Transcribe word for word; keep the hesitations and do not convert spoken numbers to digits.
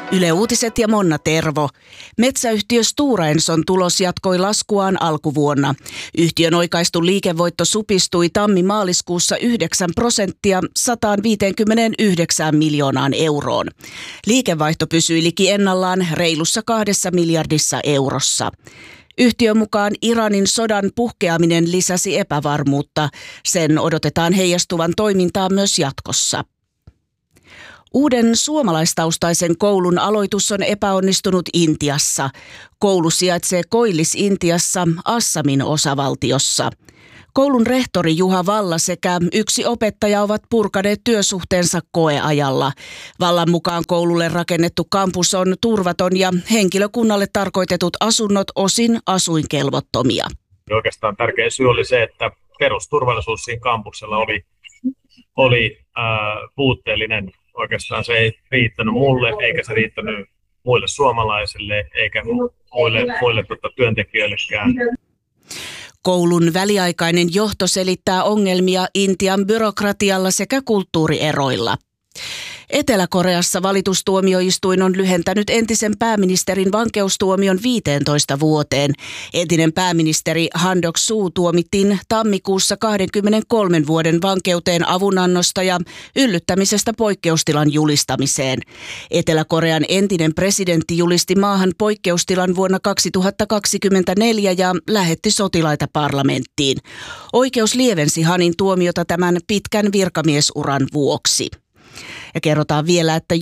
Yle Uutiset ja Monna Tervo. Metsäyhtiö Stora Enson tulos jatkoi laskuaan alkuvuonna. Yhtiön oikaistu liikevoitto supistui tammi-maaliskuussa yhdeksän prosenttia sata viisikymmentäyhdeksän miljoonaan euroon. Liikevaihto pysyi liki ennallaan reilussa kahdessa miljardissa eurossa. Yhtiön mukaan Iranin sodan puhkeaminen lisäsi epävarmuutta. Sen odotetaan heijastuvan toimintaan myös jatkossa. Uuden suomalaistaustaisen koulun aloitus on epäonnistunut Intiassa. Koulu sijaitsee Koillis-Intiassa, Assamin osavaltiossa. Koulun rehtori Juha Valla sekä yksi opettaja ovat purkaneet työsuhteensa koeajalla. Vallan mukaan koululle rakennettu kampus on turvaton ja henkilökunnalle tarkoitetut asunnot osin asuinkelvottomia. Oikeastaan tärkein syy oli se, että perusturvallisuus siinä kampuksella oli, oli äh, puutteellinen. Oikeastaan se ei riittänyt mulle, eikä se riittänyt muille suomalaisille, eikä muille, muille tota, työntekijöillekään. Koulun väliaikainen johto selittää ongelmia Intian byrokratialla sekä kulttuurieroilla. Etelä-Koreassa valitustuomioistuin on lyhentänyt entisen pääministerin vankeustuomion viiteentoista vuoteen. Entinen pääministeri Han Duck-soo tuomittiin tammikuussa kaksikymmentäkolme vuoden vankeuteen avunannosta ja yllyttämisestä poikkeustilan julistamiseen. Etelä-Korean entinen presidentti julisti maahan poikkeustilan vuonna kaksituhattakaksikymmentäneljä ja lähetti sotilaita parlamenttiin. Oikeus lievensi Hanin tuomiota tämän pitkän virkamiesuran vuoksi. Ja kerrotaan vielä, että